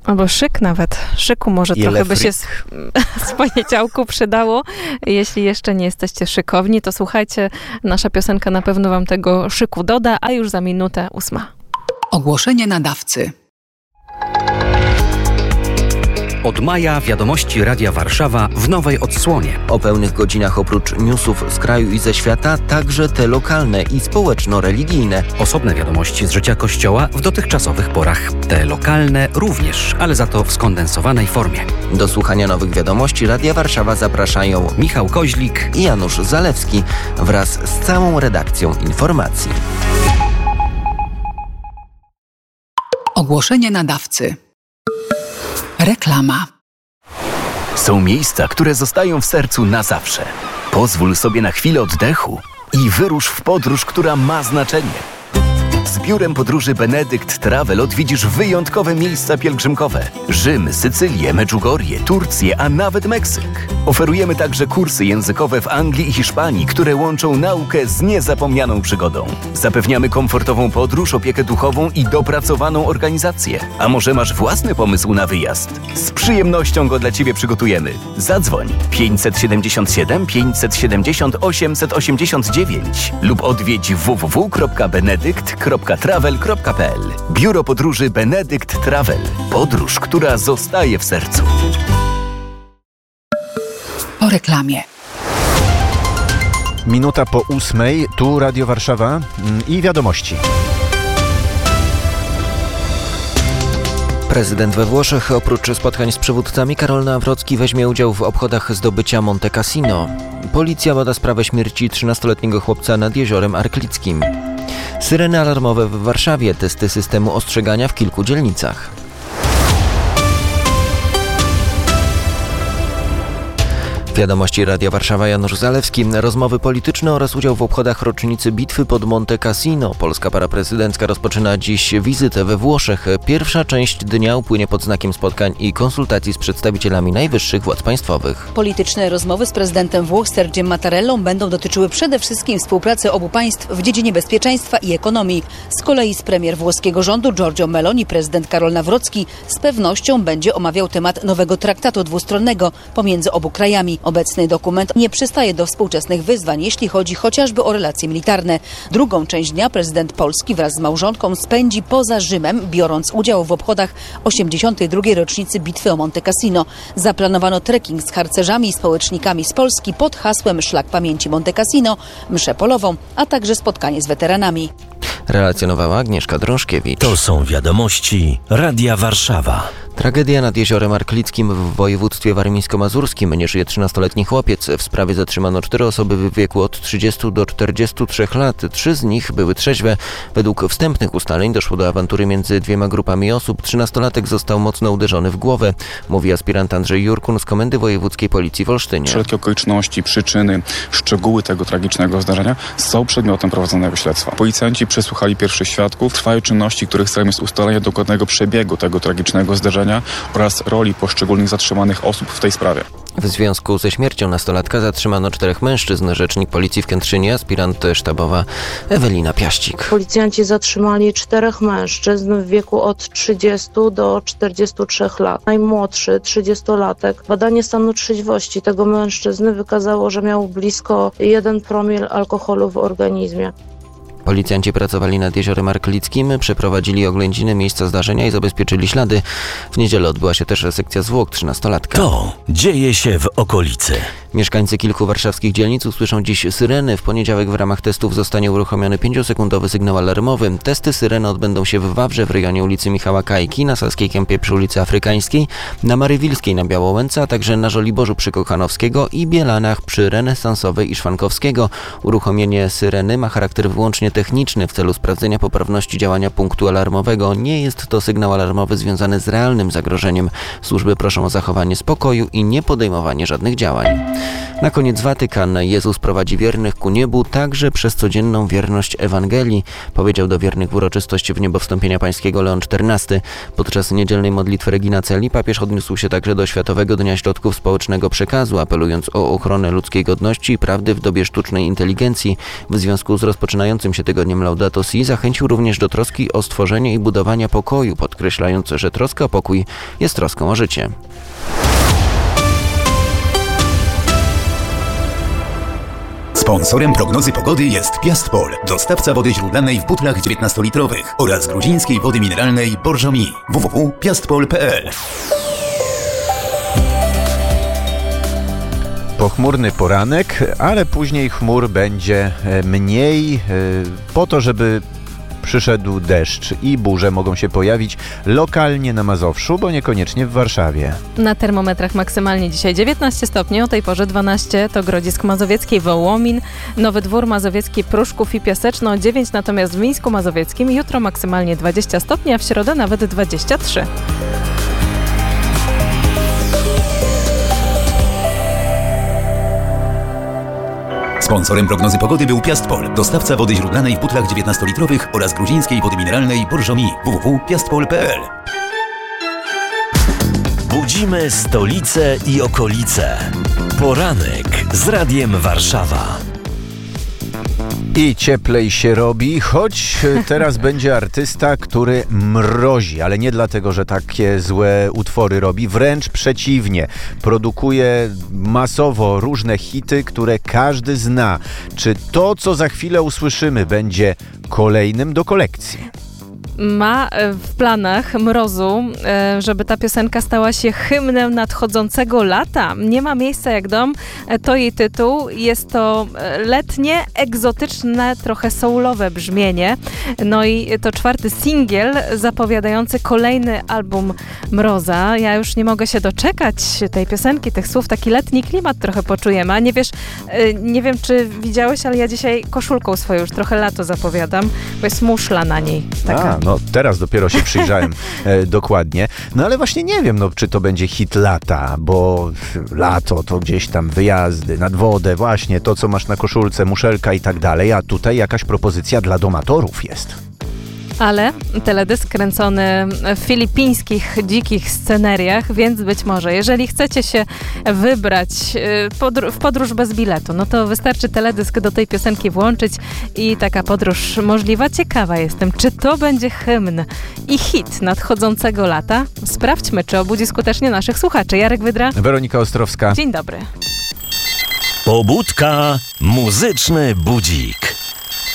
Albo szyk nawet. Szyku może trochę by się z poniedziałku przydało. Jeśli jeszcze nie jesteście szykowni, to słuchajcie, nasza piosenka na pewno wam tego szyku doda, a już za minutę 8. Ogłoszenie nadawcy. Od maja wiadomości Radia Warszawa w nowej odsłonie. O pełnych godzinach oprócz newsów z kraju i ze świata, także te lokalne i społeczno-religijne. Osobne wiadomości z życia Kościoła w dotychczasowych porach. Te lokalne również, ale za to w skondensowanej formie. Do słuchania nowych wiadomości Radia Warszawa zapraszają Michał Koźlik i Janusz Zalewski wraz z całą redakcją informacji. Ogłoszenie nadawcy. Reklama. Są miejsca, które zostają w sercu na zawsze. Pozwól sobie na chwilę oddechu i wyrusz w podróż, która ma znaczenie. Z biurem podróży Benedykt Travel odwiedzisz wyjątkowe miejsca pielgrzymkowe. Rzym, Sycylię, Medjugorje, Turcję, a nawet Meksyk. Oferujemy także kursy językowe w Anglii i Hiszpanii, które łączą naukę z niezapomnianą przygodą. Zapewniamy komfortową podróż, opiekę duchową i dopracowaną organizację. A może masz własny pomysł na wyjazd? Z przyjemnością go dla Ciebie przygotujemy. Zadzwoń 577 570 889 lub odwiedź www.benedykt.travel.pl. Biuro podróży Benedykt Travel. Podróż, która zostaje w sercu. Po reklamie. Minuta po 8. Tu Radio Warszawa i wiadomości. Prezydent we Włoszech oprócz spotkań z przywódcami Karol Nawrocki weźmie udział w obchodach zdobycia Monte Cassino. Policja bada sprawę śmierci 13-letniego chłopca nad Jeziorem Arklickim. Syreny alarmowe w Warszawie, testy systemu ostrzegania w kilku dzielnicach. Wiadomości Radia Warszawa, Janusz Zalewski. Rozmowy polityczne oraz udział w obchodach rocznicy bitwy pod Monte Cassino. Polska para prezydencka rozpoczyna dziś wizytę we Włoszech. Pierwsza część dnia upłynie pod znakiem spotkań i konsultacji z przedstawicielami najwyższych władz państwowych. Polityczne rozmowy z prezydentem Włoch Sergiem Mattarellą będą dotyczyły przede wszystkim współpracy obu państw w dziedzinie bezpieczeństwa i ekonomii. Z kolei z premier włoskiego rządu Giorgio Meloni prezydent Karol Nawrocki z pewnością będzie omawiał temat nowego traktatu dwustronnego pomiędzy obu krajami. Obecny dokument nie przystaje do współczesnych wyzwań, jeśli chodzi chociażby o relacje militarne. Drugą część dnia prezydent Polski wraz z małżonką spędzi poza Rzymem, biorąc udział w obchodach 82. rocznicy bitwy o Monte Cassino. Zaplanowano trekking z harcerzami i społecznikami z Polski pod hasłem Szlak Pamięci Monte Cassino, mszę polową, a także spotkanie z weteranami. Relacjonowała Agnieszka Drążkiewicz. To są wiadomości Radia Warszawa. Tragedia nad Jeziorem Arklickim w województwie warmińsko-mazurskim. Nie żyje 13-letni chłopiec. W sprawie zatrzymano 4 osoby w wieku od 30 do 43 lat. 3 z nich były trzeźwe. Według wstępnych ustaleń doszło do awantury między 2 grupami osób. 13-latek został mocno uderzony w głowę, mówi aspirant Andrzej Jurkun z Komendy Wojewódzkiej Policji w Olsztynie. Wszelkie okoliczności, przyczyny, szczegóły tego tragicznego zdarzenia są przedmiotem prowadzonego śledztwa. Policjanci przesłuchali pierwszych świadków. Trwają czynności, których celem jest ustalenie dokładnego przebiegu tego tragicznego zdarzenia oraz roli poszczególnych zatrzymanych osób w tej sprawie. W związku ze śmiercią nastolatka zatrzymano 4 mężczyzn. Rzecznik Policji w Kętrzynie, aspirant sztabowa Ewelina Piaścik. Policjanci zatrzymali 4 mężczyzn w wieku od 30 do 43 lat. Najmłodszy, 30-latek. Badanie stanu trzeźwości tego mężczyzny wykazało, że miał blisko 1 promil alkoholu w organizmie. Policjanci pracowali nad Jeziorem Arklickim, przeprowadzili oględziny miejsca zdarzenia i zabezpieczyli ślady. W niedzielę odbyła się też sekcja zwłok 13-latka. To dzieje się w okolicy. Mieszkańcy kilku warszawskich dzielnic usłyszą dziś syreny. W poniedziałek w ramach testów zostanie uruchomiony 5-sekundowy sygnał alarmowy. Testy syreny odbędą się w Wawrze w rejonie ulicy Michała Kajki, na Saskiej Kępie przy ulicy Afrykańskiej, na Marywilskiej na Białołęce, a także na Żoliborzu przy Kochanowskiego i Bielanach przy Renesansowej i Szwankowskiego. Uruchomienie syreny ma charakter wyłącznie techniczny w celu sprawdzenia poprawności działania punktu alarmowego. Nie jest to sygnał alarmowy związany z realnym zagrożeniem. Służby proszą o zachowanie spokoju i nie podejmowanie żadnych działań. Na koniec Watykan. Jezus prowadzi wiernych ku niebu także przez codzienną wierność Ewangelii, powiedział do wiernych w uroczystości w niebo wstąpienia pańskiego Leon XIV. Podczas niedzielnej modlitwy Regina Coeli papież odniósł się także do Światowego Dnia Środków Społecznego Przekazu, apelując o ochronę ludzkiej godności i prawdy w dobie sztucznej inteligencji. W związku z rozpoczynającym się tygodniem Laudato Si zachęcił również do troski o stworzenie i budowania pokoju, podkreślając, że troska o pokój jest troską o życie. Sponsorem prognozy pogody jest Piastpol, dostawca wody źródlanej w butlach 19-litrowych oraz gruzińskiej wody mineralnej Borżomi. www.piastpol.pl. Pochmurny poranek, ale później chmur będzie mniej, po to, żeby przyszedł deszcz i burze mogą się pojawić lokalnie na Mazowszu, bo niekoniecznie w Warszawie. Na termometrach maksymalnie dzisiaj 19 stopni, o tej porze 12 to Grodzisk Mazowiecki, Wołomin, Nowy Dwór Mazowiecki, Pruszków i Piaseczno, 9 natomiast w Mińsku Mazowieckim. Jutro maksymalnie 20 stopni, a w środę nawet 23. Sponsorem prognozy pogody był Piastpol, dostawca wody źródlanej w butlach 19-litrowych oraz gruzińskiej wody mineralnej Borżomi. www.piastpol.pl. Budzimy stolicę i okolice. Poranek z Radiem Warszawa. I cieplej się robi, choć teraz będzie artysta, który mrozi, ale nie dlatego, że takie złe utwory robi, wręcz przeciwnie. Produkuje masowo różne hity, które każdy zna. Czy to, co za chwilę usłyszymy, będzie kolejnym do kolekcji? Ma w planach Mrozu, żeby ta piosenka stała się hymnem nadchodzącego lata. Nie ma miejsca jak dom, to jej tytuł. Jest to letnie, egzotyczne, trochę soulowe brzmienie. No i to 4. singiel zapowiadający kolejny album Mroza. Ja już nie mogę się doczekać tej piosenki, tych słów. Taki letni klimat trochę poczujemy. A nie wiem, czy widziałeś, ale ja dzisiaj koszulką swoją już trochę lato zapowiadam, bo jest muszla na niej. Taka. No teraz dopiero się przyjrzałem dokładnie. No ale właśnie nie wiem, czy to będzie hit lata, bo lato to gdzieś tam wyjazdy nad wodę, właśnie to, co masz na koszulce, muszelka i tak dalej, a tutaj jakaś propozycja dla domatorów jest. Ale teledysk kręcony w filipińskich, dzikich sceneriach, więc być może, jeżeli chcecie się wybrać w podróż bez biletu, no to wystarczy teledysk do tej piosenki włączyć i taka podróż możliwa. Ciekawa jestem, czy to będzie hymn i hit nadchodzącego lata. Sprawdźmy, czy obudzi skutecznie naszych słuchaczy. Jarek Wydra. Weronika Ostrowska. Dzień dobry. Pobudka, muzyczny budzik.